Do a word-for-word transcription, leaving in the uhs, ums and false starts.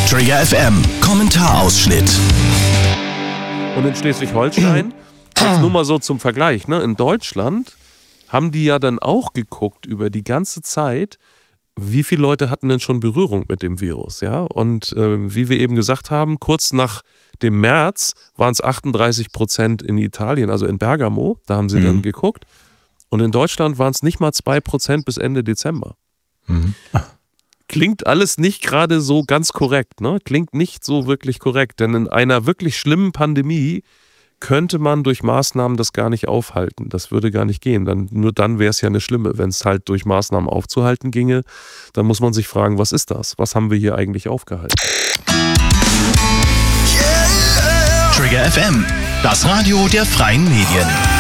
Trigger F M, Kommentarausschnitt. Und in Schleswig-Holstein, jetzt nur mal so zum Vergleich, ne? In Deutschland haben die ja dann auch geguckt über die ganze Zeit, wie viele Leute hatten denn schon Berührung mit dem Virus, ja? Und äh, wie wir eben gesagt haben, kurz nach dem März waren es achtunddreißig Prozent in Italien, also in Bergamo, da haben sie mhm. dann geguckt. Und in Deutschland waren es nicht mal zwei Prozent bis Ende Dezember. Mhm. Klingt alles nicht gerade so ganz korrekt, ne? Klingt nicht so wirklich korrekt, denn in einer wirklich schlimmen Pandemie könnte man durch Maßnahmen das gar nicht aufhalten. Das würde gar nicht gehen. Dann, nur dann wäre es ja eine schlimme. Wenn es halt durch Maßnahmen aufzuhalten ginge, dann muss man sich fragen, was ist das? Was haben wir hier eigentlich aufgehalten? Trigger F M, das Radio der freien Medien.